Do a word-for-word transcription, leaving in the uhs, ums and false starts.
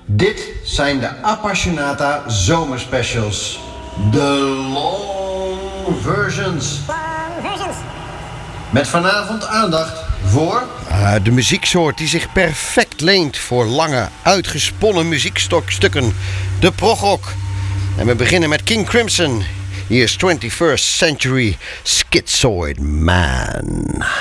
Dit zijn de Appassionata zomerspecials. De long versions. Met vanavond aandacht voor... Uh, de muzieksoort die zich perfect leent voor lange, uitgesponnen muziekstukken. De progrock. En we beginnen met King Crimson. Hier is twenty-first Century Schizoid Man.